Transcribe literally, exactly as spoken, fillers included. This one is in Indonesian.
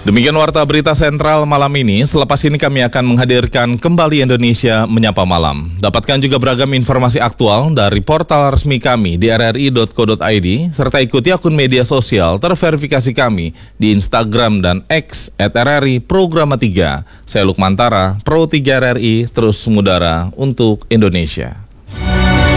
Demikian Warta Berita Sentral malam ini. Selepas ini kami akan menghadirkan kembali Indonesia Menyapa Malam. Dapatkan juga beragam informasi aktual dari portal resmi kami di r r i dot co dot i d, serta ikuti akun media sosial terverifikasi kami di Instagram dan X at r r i programa tiga. Saya Lukmantara, Pro tiga R R I, terus mengudara untuk Indonesia.